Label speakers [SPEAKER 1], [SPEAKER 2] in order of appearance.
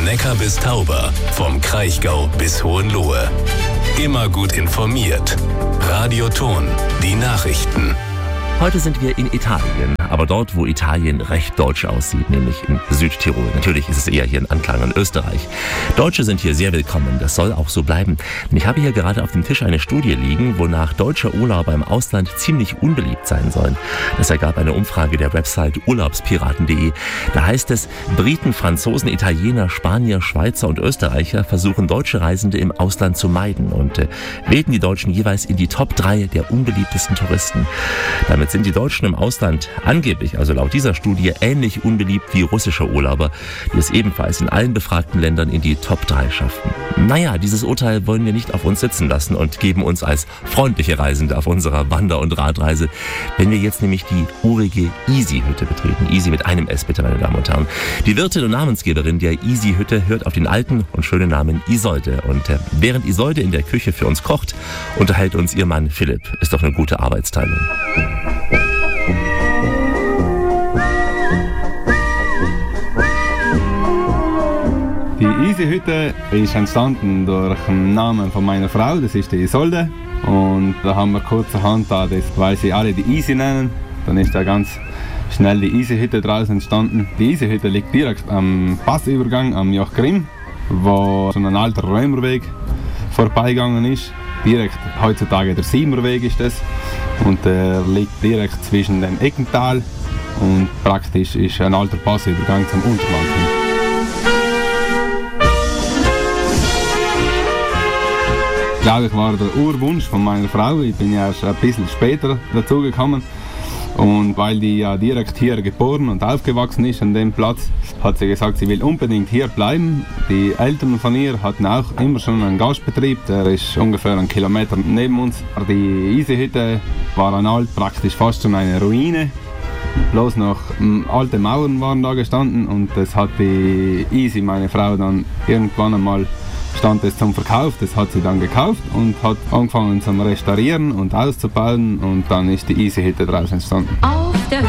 [SPEAKER 1] Neckar bis Tauber, vom Kraichgau bis Hohenlohe. Immer gut informiert. Radio Thon, die Nachrichten.
[SPEAKER 2] Heute sind wir in Italien, aber dort, wo Italien recht deutsch aussieht, nämlich in Südtirol. Natürlich ist es eher hier ein Anklang an Österreich. Deutsche sind hier sehr willkommen, das soll auch so bleiben. Und ich habe hier gerade auf dem Tisch eine Studie liegen, wonach deutsche Urlauber im Ausland ziemlich unbeliebt sein sollen. Das ergab eine Umfrage der Website urlaubspiraten.de. Da heißt es, Briten, Franzosen, Italiener, Spanier, Schweizer und Österreicher versuchen deutsche Reisende im Ausland zu meiden und wählten die Deutschen jeweils in die Top 3 der unbeliebtesten Touristen. Damit sind die Deutschen im Ausland angeblich, also laut dieser Studie, ähnlich unbeliebt wie russische Urlauber, die es ebenfalls in allen befragten Ländern in die Top 3 schafften. Naja, dieses Urteil wollen wir nicht auf uns sitzen lassen und geben uns als freundliche Reisende auf unserer Wander- und Radreise, wenn wir jetzt nämlich die urige Easy-Hütte betreten. Easy mit einem S, bitte, meine Damen und Herren. Die Wirtin und Namensgeberin der Easy-Hütte hört auf den alten und schönen Namen Isolde. Und während Isolde in der Küche für uns kocht, unterhält uns ihr Mann Philipp. Ist doch eine gute Arbeitsteilung.
[SPEAKER 3] Die Easy-Hütte ist entstanden durch den Namen von meiner Frau, das ist die Isolde. Und da haben wir kurzerhand, weil sie alle die Easy nennen, dann ist da ganz schnell die Easy-Hütte draus entstanden. Die Easy-Hütte liegt direkt am Passübergang am Joch Grimm, wo schon ein alter Römerweg vorbeigegangen ist. Direkt heutzutage der Siemerweg ist das. Und der liegt direkt zwischen dem Eckental und praktisch ist ein alter Passübergang zum Unterland hin. Glaube ich, war der Urwunsch von meiner Frau. Ich bin ja erst ein bisschen später dazugekommen. Und weil die ja direkt hier geboren und aufgewachsen ist an dem Platz, hat sie gesagt, sie will unbedingt hier bleiben. Die Eltern von ihr hatten auch immer schon einen Gastbetrieb, der ist ungefähr einen Kilometer neben uns. Die Easy-Hütte war praktisch fast schon eine Ruine. Bloß noch alte Mauern waren da gestanden und das hat die Easy, meine Frau, dann irgendwann einmal stand es zum Verkauf, das hat sie dann gekauft und hat angefangen zum Restaurieren und auszubauen und dann ist die Easy-Hütte daraus entstanden.